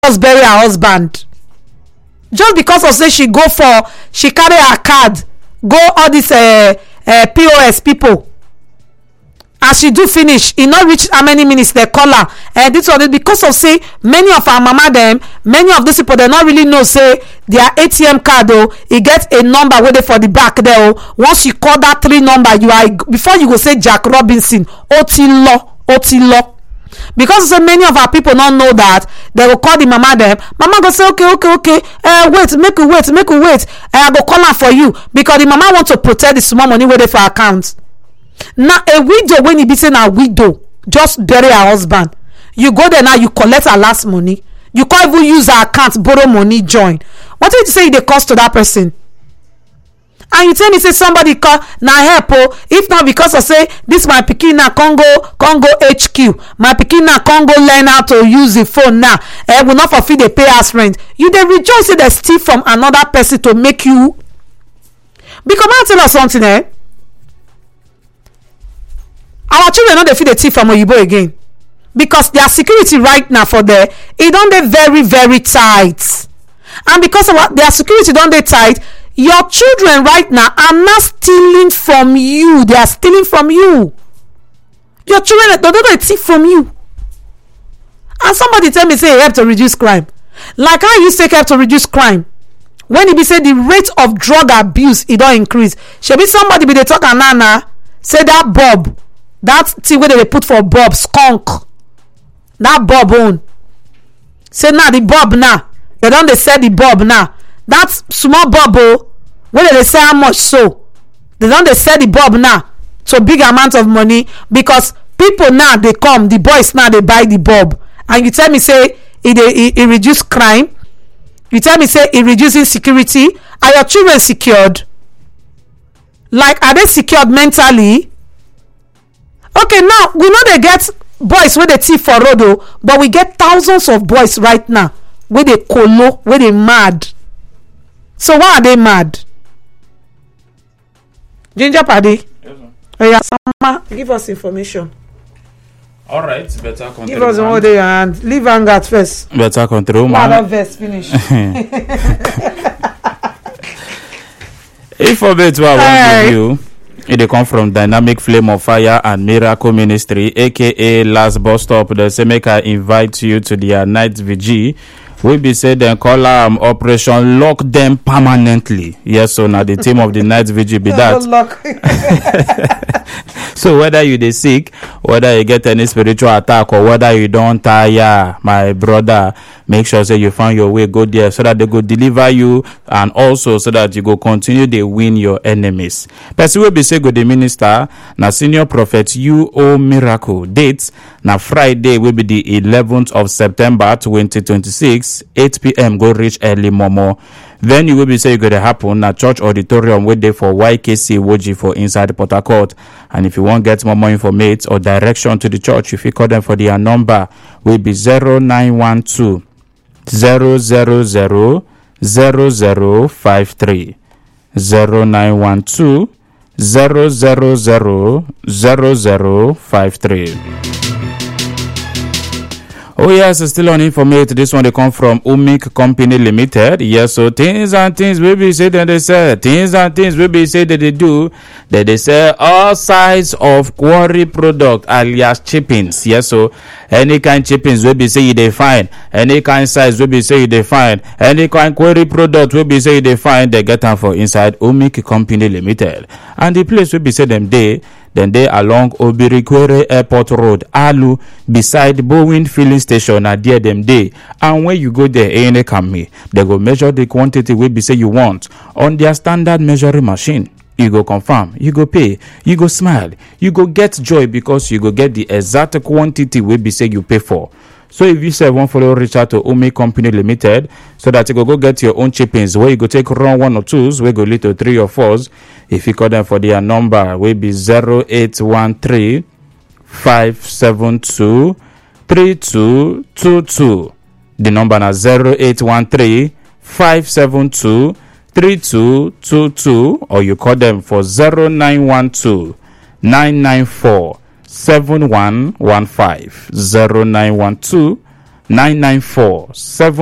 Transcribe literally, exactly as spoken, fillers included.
just bury her husband just because of say she go for she carry her card go all these uh, uh, P O S people. As she do finish e no reach how many minutes they call her and this one because of say many of our mama dem many of these people dem no really know say their A T M card o e get a number wey dey for the back there o. Once you call that three number you are before you go say Jack Robinson otilo otilo because say many of our people no know that they go call the mama dem. Mama go say okay okay okay uh, wait make we wait make we wait uh, I go call am for you because the mama want to protect the small money wey dey for account. Now a widow when e be say na widow just bury her husband, you go there now you collect her last money, you can't even use her account borrow money join. What did you say e dey cost to that person? And you tell me say somebody call na help o, if not because of say this my pikin na congo congo H Q, my pikin na congo learn how to use the phone now eh, will not for fit dey pay house rent, you dey rejoice say dey steal from another person to make you. Because I tell us something eh, our children no dey fit dey thief from oyibo again because their security right now for there e don dey very very tight, and because of what their security don dey tight, your children right now are not stealing from you, they are stealing from you. Your children they don dey thief from you. And somebody tell me say e help to reduce crime. Like how you take help to reduce crime when e be say the rate of drug abuse e don increase? Shebi somebody be dey talk am now now say that bulb, that thing wey they put for bulb skunk, that bulb own say now the bulb now they don dey sell the bulb now, that small bulb o wey they dey sell how much, so they don dey sell the bulb now to big amount of money because people now dey come, the boys now dey buy the bulb. And you tell me say e dey e reduce crime, you tell me say e reduce insecurity. Are your children secured? Like are they secured mentally? Okay, now we know they get boys wey dey thief for road o, but we get thousands of boys right now wey dey kolo, wey dey mad. So why are they mad? Ginger Paddy, yes, oh yeah, Sama, give us information. All right, better control. Give us one day and leave Vanguard first. Better control, man. One verse finish. If for bit what I want to give you. It come from Dynamic Flame of Fire and Miracle Ministry, aka Last Bus Stop. The say make I invite you to their night vigil. We be say then call um Operation Lock Them Permanently. Yes, so now the theme of the night vigil be that. So whether you dey sick, whether you get any spiritual attack, or whether you don't tire, my brother, make sure say you find your way, go there so that they go deliver you, and also so that you go continue to win your enemies. Person will be say go the minister na Senior Prophet U O Miracle. Dates na Friday will be the eleventh of September twenty twenty-six, eight p.m. go reach early momo. Venue will be say go to happen na church auditorium wey dey for Y K C Woji for inside Port Harcourt. And if you want get more, more information or direction to the church, if you call them for their number will be zero nine one two zero zero zero zero zero five three zero nine one two zero zero zero zero zero five three. Oh yes, still on informate. This one they come from Umik Company Limited. Yes, so things and things we be say that they say things and things we be say that they do that they sell all sides of quarry product alias chippings. Yes, so any kind chippings we be say you they find, any kind size we be say you they find, any kind quarry product we be say you they find, they get them for inside Umik Company Limited. And the place we be say them they then they along Obirikwere Airport Road, Alu, beside Bowen Filling Station, at there them day. And when you go there, any company, they go measure the quantity we be say you want on their standard measuring machine. You go confirm, you go pay, you go smile, you go get joy because you go get the exact quantity we be say you pay for. So if you say one follow reach out to Umi Company Limited so that you go, go get your own chippings where you go take run one or twos, we go lead to three or fours. If you call them for their number, will be zero eight one three five seven two three two two two. The number is zero eight one three five seven two three two two two, or you call them for zero nine one two nine nine four seven one one five zero nine one two nine nine four seven